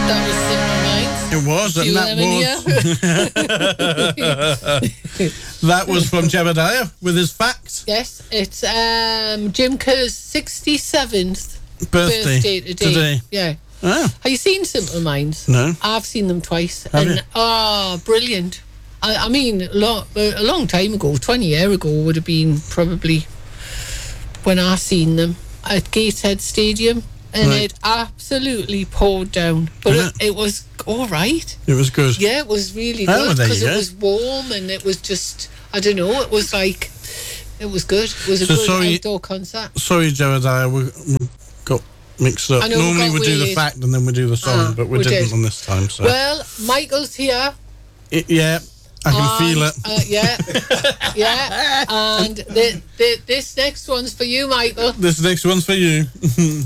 That was Simple Minds. It was, and that was from Jebediah with his facts. Yes, it's Jim Kerr's 67th Birthday today. Yeah. Oh. Have you seen Simple Minds? No. I've seen them twice. Have you? Brilliant. I mean, a long time ago, 20 years ago would have been probably when I seen them at Gateshead Stadium, and Right. it absolutely poured down. But it was all right. It was good. Yeah, it was really Oh, good well, there because you it go. was warm and it was just, I don't know, it was like, it was good. It was a So good sorry- outdoor concert. Sorry, Jebediah, we got mixed up. I know, we Normally got we do the weird. fact and then we do the song, but we didn't did. on this time. So Well, Michael's here. yeah, I can feel it. Yeah. And this next one's for you, Michael. This next one's for you.